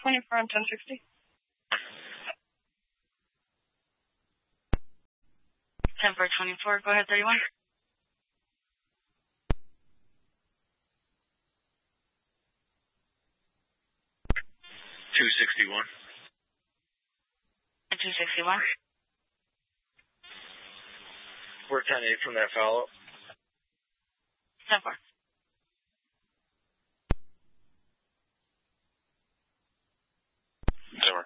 24 on 1060. 10 for 24. Go ahead, 31. 261. 261. We're 10-8 from that follow-up. 10 4. Over.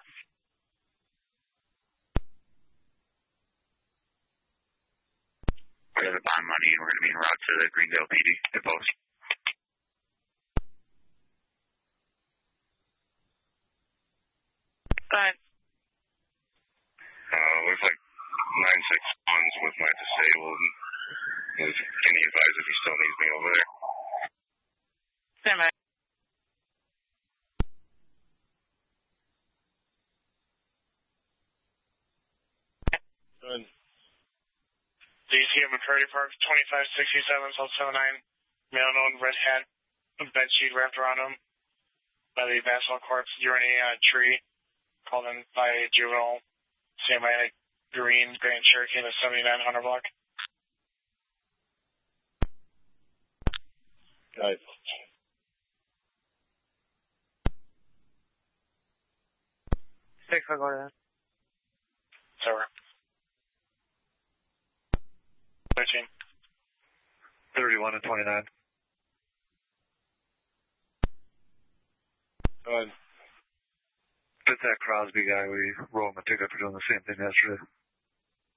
We have the bond money. We're going to be en route to the Greendale PD at post. Go ahead. Looks like 961's with my disabled. Can you advise if he still needs me over there? Stand by. Good. DCM McCurdy Park, 2567, South 79. Male known, red hat, bed sheet wrapped around him by the basketball courts. You're in a tree, called in by a juvenile. Stand by a green Grand Cherokee in the 7900 block. Right. Thanks for going on. Over. 13. 31 and 29. Go ahead. It's that Crosby guy. We rolled him a ticket for doing the same thing yesterday.